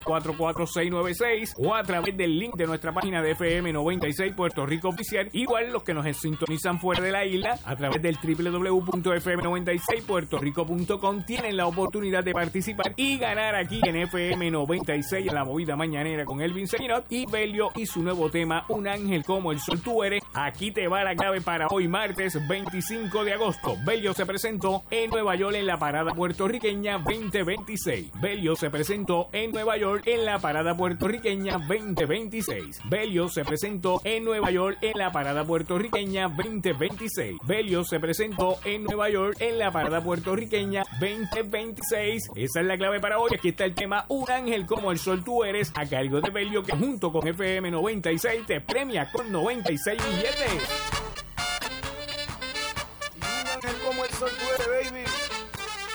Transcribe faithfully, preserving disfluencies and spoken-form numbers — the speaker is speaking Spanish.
cuatro cuatro seis nueve seis o a través del link de nuestra página de F M noventa y seis Puerto Rico Oficial. Igual los que nos sintonizan fuera de la isla a través del doble u doble u doble u punto f m noventa y seis puerto rico punto com tienen la oportunidad de participar y ganar aquí en F M noventa y seis en la movida mañanera con Elvin Señinot y Belio y su nuevo tema Un Ángel Como el Sol Tú Eres. Aquí te va la clave para hoy martes veinticinco de agosto. Belio se presentó en Nueva York en la parada puertorriqueña veinte veintiséis. Belio se presentó en Nueva York en la parada puertorriqueña veinte veintiséis. Belio se presentó en Nueva York en la parada puertorriqueña veinte veintiséis. Belio se presentó en Nueva York en la parada puertorriqueña veinte veintiséis. Esa es la clave para hoy. Aquí está el tema Un Ángel Como el Sol Tú Eres a cargo de Belio, que junto con F M noventa y seis te premia con noventa y seis billetes.